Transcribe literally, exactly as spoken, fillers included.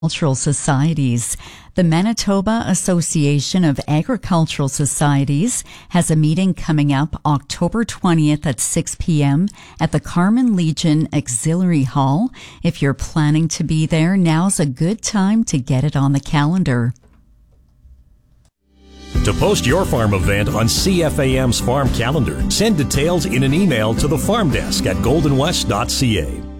Agricultural Societies. The Manitoba Association of Agricultural Societies has a meeting coming up October twentieth at six p.m. at the Carman Legion Auxiliary Hall. If you're planning to be there, now's a good time to get it on the calendar. To post your farm event on C F A M's farm calendar, send details in an email to the farm desk at golden west dot c a.